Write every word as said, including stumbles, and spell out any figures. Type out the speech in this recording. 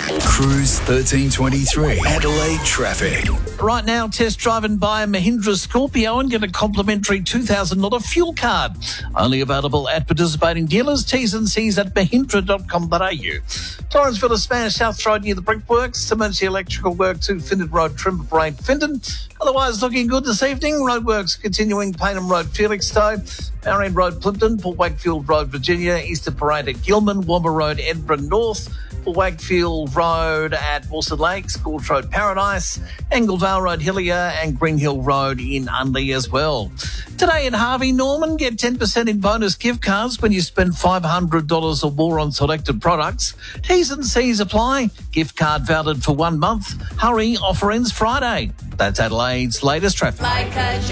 Cruise thirteen twenty-three, Adelaide traffic. Right now, test driving by a Mahindra Scorpio and get a complimentary two thousand dollars fuel card. Only available at participating dealers. T's and C's at mahindra dot com dot a u. Torrensville, Spanish South Road near the Brickworks. Emergency electrical work to Findon Road, Trimble Brain, Findon. Otherwise, looking good this evening. Roadworks continuing, Paynham Road, Felixstowe. Marion Road, Plimpton. Port Wakefield Road, Virginia. Eastern Parade at Gilman. Womber Road, Edinburgh North. Port Wakefield Road at Wilson Lakes. Gulch Road, Paradise. Anglevale Road, Hillier. And Green Hill Road in Unley as well. Today at Harvey Norman, get ten percent in bonus gift cards when you spend five hundred dollars or more on selected products. T's and C's apply. Gift card valid for one month. Hurry, offer ends Friday. That's Adelaide's latest traffic. Like a